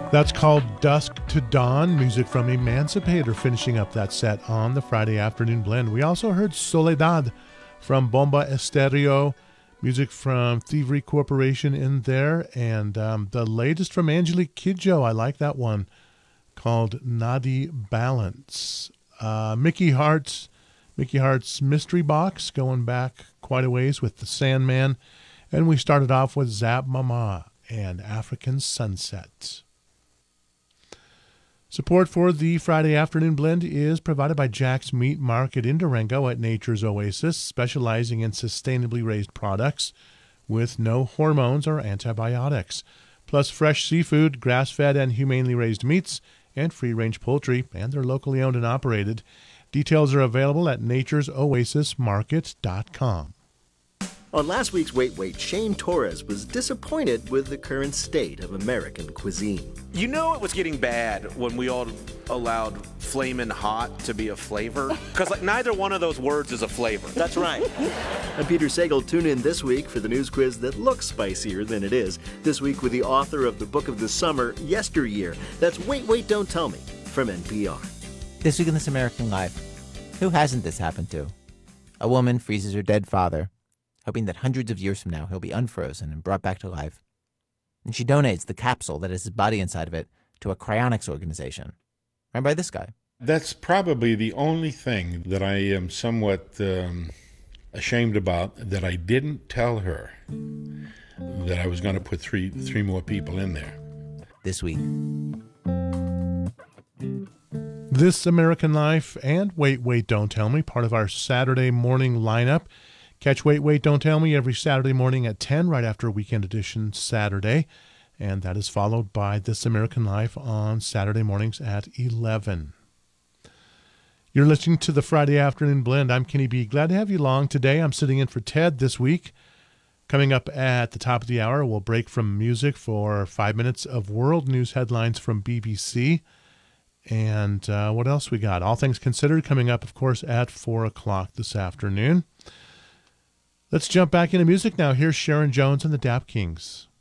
That's called Dusk to Dawn, music from Emancipator, finishing up that set on the Friday afternoon blend. We also heard Soledad from Bomba Estéreo, music from Thievery Corporation in there, and the latest from Angelique Kidjo. I like that one, called Nadi Balance. Mickey Hart's Mystery Box, going back quite a ways with The Sandman, and we started off with Zap Mama and African Sunset. Support for the Friday afternoon blend is provided by Jack's Meat Market in Durango at Nature's Oasis, specializing in sustainably raised products with no hormones or antibiotics, plus fresh seafood, grass-fed and humanely raised meats, and free-range poultry, and they're locally owned and operated. Details are available at naturesoasismarket.com. On last week's Wait Wait, Shane Torres was disappointed with the current state of American cuisine. You know it was getting bad when we all allowed flamin' hot to be a flavor? Because neither one of those words is a flavor. That's right. I'm Peter Sagal. Tune in this week for the news quiz that looks spicier than it is. This week with the author of the book of the summer, Yesteryear. That's Wait Wait, Don't Tell Me from NPR. This week in This American Life, who hasn't this happened to? A woman freezes her dead father, hoping that hundreds of years from now he'll be unfrozen and brought back to life. And she donates the capsule that has his body inside of it to a cryonics organization, run by this guy. That's probably the only thing that I am somewhat ashamed about, that I didn't tell her that I was going to put three more people in there. This week. This American Life and Wait Wait Don't Tell Me, part of our Saturday morning lineup. Catch Wait Wait Don't Tell Me every Saturday morning at 10, right after Weekend Edition Saturday. And that is followed by This American Life on Saturday mornings at 11. You're listening to the Friday Afternoon Blend. I'm Kenny B. Glad to have you along today. I'm sitting in for Ted this week. Coming up at the top of the hour, we'll break from music for 5 minutes of world news headlines from BBC. And what else we got? All Things Considered coming up, of course, at 4 o'clock this afternoon. Let's jump back into music now. Here's Sharon Jones and the Dap Kings.